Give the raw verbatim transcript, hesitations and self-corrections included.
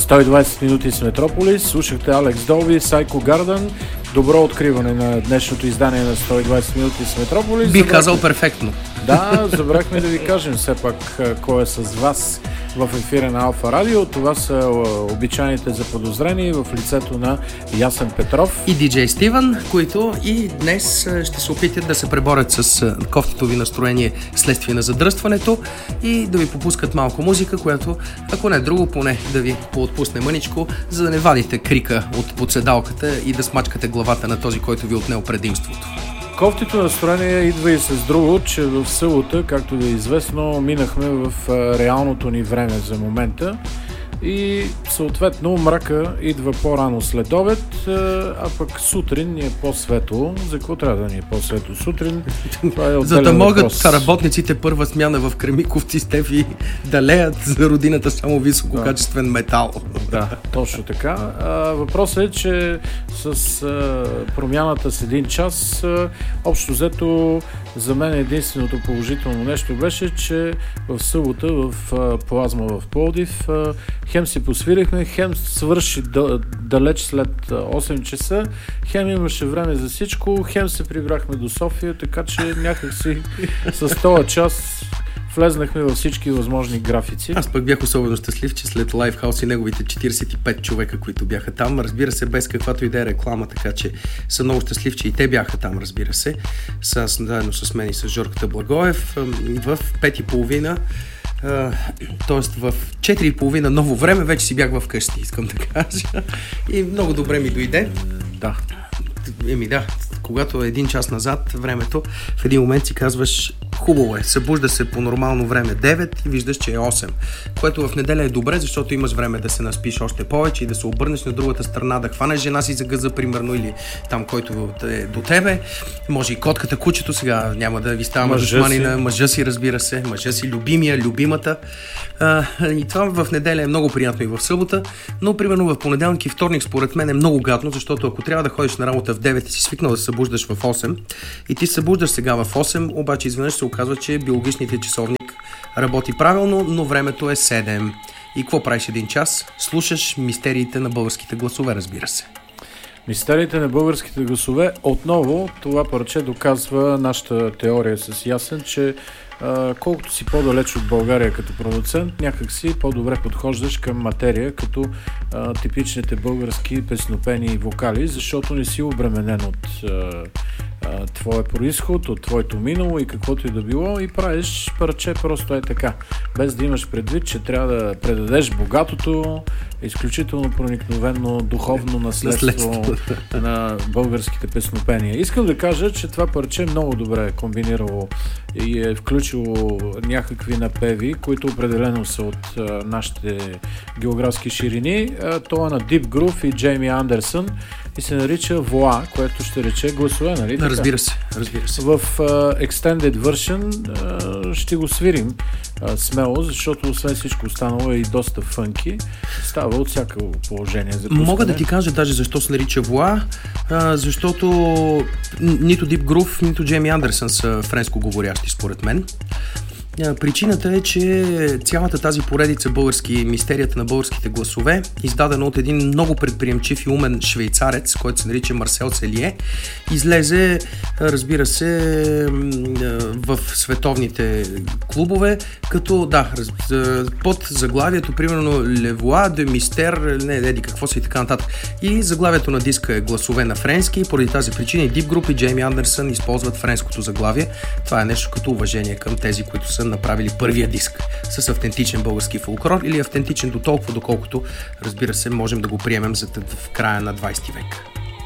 сто и двайсет минути с Метрополис. Слушахте Алекс Долби, Psycho Garden. Добро откриване на днешното издание на сто и двайсет минути с Метрополис. Бих казал перфектно. Да, забрахме да ви кажем все пак кой е с вас в ефира на Алфа Радио. Това са обичайните заподозрени в лицето на Ясен Петров и диджей Стивън, които и днес ще се опитат да се преборят с кофтито ви настроение следствие на задръстването и да ви попускат малко музика, която, ако не друго, поне да ви поотпусне мъничко, за да не вадите крика от подседалката и да смачкате главата на този, който ви отнел предимството. Кофтито настроение идва и с друго, че в събота, както ви е известно, минахме в реалното ни време за момента и съответно мрака идва по-рано след обед, а пък сутрин ни е по-светло. За какво трябва да ни е по-светло сутрин? Това е за да могат въпрос. Работниците първа смяна в Кремиковци Стефи да леят за родината само висококачествен да. метал. Да, точно така. А, въпросът е, че с а, промяната с един час, а, общо взето за мен единственото положително нещо беше, че в събота в а, Плазма в Пловдив а, хем си посвирихме, хем свърши да, далеч след осем часа, хем имаше време за всичко, хем се прибрахме до София, така че някак си с този час влезнахме във всички възможни графици. Аз пък бях особено щастлив, че след Лайфхаус и неговите четирийсет и пет човека, които бяха там, разбира се, без каквато и да е реклама, така че са много щастлив, че и те бяха там, разбира се, с, заедно с мен и с Жорката Благоев, в пет и половина. Uh, тоест в четири и половина ново време вече си бях в къщи, искам да кажа. И много добре ми дойде. Да. Еми да, когато е един час назад времето, в един момент си казваш хубаво е, събужда се по нормално време девет и виждаш, че е осем, което в неделя е добре, защото имаш време да се наспиш още повече и да се обърнеш на другата страна, да хванеш жена си за гъза, примерно, или там, който е до тебе. Може и котката, кучето, сега няма да ви става мъжмани на мъжа си, разбира се, мъжа си, любимия, любимата. А, и това в неделя е много приятно и в събота, но примерно в понеделник и вторник според мен е много гадно, защото ако трябва да ходиш на работа в девет и си свикнал да се събуждаш в осем и ти се събуждаш сега в осем, обаче изведнъж се оказва, че биологичният часовник работи правилно, но времето е седем. И какво правиш един час? Слушаш мистериите на българските гласове, разбира се. Мистериите на българските гласове. Отново това парче доказва нашата теория с Ясен, че а, колкото си по-далеч от България като продуцент, някак си по-добре подхождаш към материя, като а, типичните български песнопени и вокали, защото не си обременен от а, а, твоя происход, от твоето минало и каквото и да било, и правиш парче просто е така, без да имаш предвид, че трябва да предадеш богатото, изключително проникновено духовно наследство на българските песнопения. Искам да кажа, че това парче много добре е комбинирало и е включило някакви напеви, които определено са от а, нашите географски ширини. А, това на Deep Groove и Джейми Андерсън и се нарича Воа, което ще рече гласове, нали? Разбира се, разбира се. В uh, Extended Version uh, ще го свирим uh, смело, защото освен всичко останало е и доста фънки. Става от всяко положение за пускане. Мога да ти кажа даже защо се нарича Воа, uh, защото нито Deep Groove, нито Джейми Андерсън са френско говорящи, според мен. Причината е, че цялата тази поредица български, мистерията на българските гласове, издадена от един много предприемчив и умен швейцарец, който се нарича Марсел Целие, излезе, разбира се, в световните клубове, като, да, под заглавието, примерно, Le Voix de Mystère, не, еди, какво са и така нататък. И заглавието на диска е гласове на френски, поради тази причина и Deep Group и Джейми Андерсън използват френското заглавие. Това е нещо като уважение към тези, които са направили първия диск с автентичен български фолклор или автентичен до толкова, доколкото, разбира се, можем да го приемем за в края на двайсети век.